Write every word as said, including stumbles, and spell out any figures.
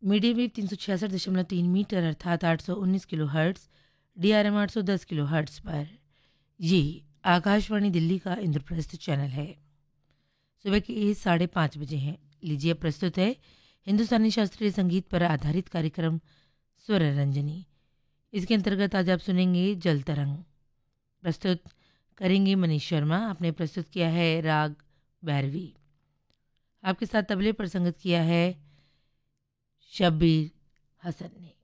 Medium wave तीन सौ छियासठ दशमलव तीन मीटर अर्थात आठ सौ उन्नीस kilo hertz, D R M आठ सौ दस किलो हर्ट्स पर ये आकाशवाणी दिल्ली का इंद्रप्रस्थ चैनल है। सुबह के साढ़े पाँच बजे हैं। लीजिए प्रस्तुत है हिंदुस्तानी शास्त्रीय संगीत पर आधारित कार्यक्रम स्वर रंजनी। इसके अंतर्गत आज आप सुनेंगे जल तरंग। प्रस्तुत करेंगे मनीष शर्मा। आपने प्रस्तुत किया है राग भैरवी। आपके साथ तबले पर संगत किया है शब्बीर हसन ने।